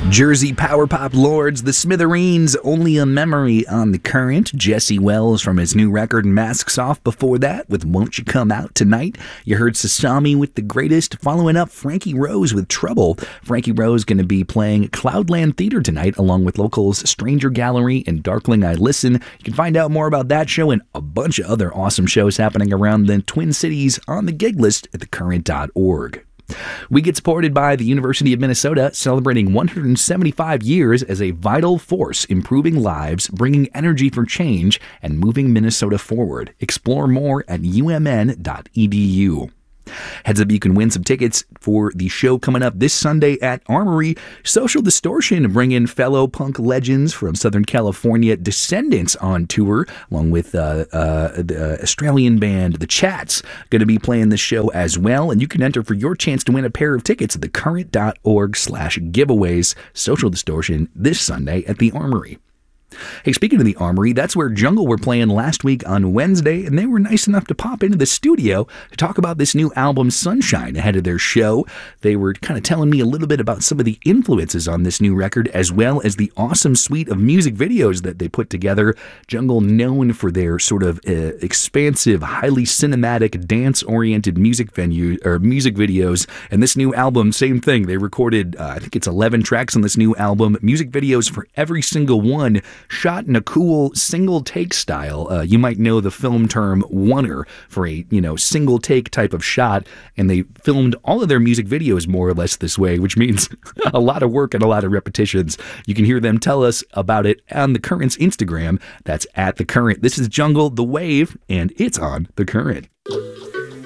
Jersey power pop lords, the Smithereens, Only a Memory on The Current. Jesse Wells from his new record Masks Off before that with Won't You Come Out Tonight. You heard Sasami with The Greatest, following up Frankie Rose with Trouble. Frankie Rose going to be playing Cloudland Theater tonight along with locals Stranger Gallery and Darkling I Listen. You can find out more about that show and a bunch of other awesome shows happening around the Twin Cities on the gig list at thecurrent.org. We get supported by the University of Minnesota, celebrating 175 years as a vital force improving lives, bringing energy for change, and moving Minnesota forward. Explore more at umn.edu. Heads up, you can win some tickets for the show coming up this Sunday at Armory. Social Distortion bring in fellow punk legends from Southern California, Descendants, on tour, along with the Australian band The Chats, going to be playing the show as well. And you can enter for your chance to win a pair of tickets at thecurrent.org/giveaways. Social Distortion this Sunday at the Armory. Hey, speaking of the Armory, that's where Jungle were playing last week on Wednesday, and they were nice enough to pop into the studio to talk about this new album, Sunshine, ahead of their show. They were kind of telling me a little bit about some of the influences on this new record, as well as the awesome suite of music videos that they put together. Jungle, known for their sort of expansive, highly cinematic, dance-oriented music videos, and this new album, same thing. They recorded, I think it's 11 tracks on this new album, music videos for every single one, shot in a cool single take style. You might know the film term oneer for a single take type of shot, and they filmed all of their music videos more or less this way, which means a lot of work and a lot of repetitions. You can hear them tell us about it on The Current's Instagram. That's at The Current. This is Jungle, The Wave, and it's on The Current.